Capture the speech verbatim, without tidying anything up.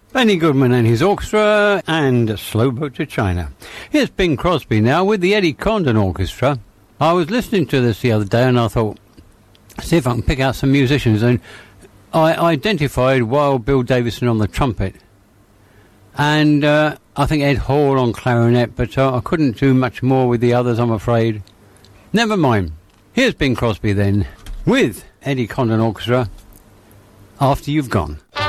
Benny Goodman and his orchestra and Slow Boat to China. Here's Bing Crosby now with the Eddie Condon Orchestra. I was listening to this the other day and I thought, see if I can pick out some musicians, and I identified Wild Bill Davison on the trumpet and uh, I think Ed Hall on clarinet, but uh, I couldn't do much more with the others, I'm afraid. Never mind. Here's Bing Crosby then with Eddie Condon Orchestra, After You've Gone.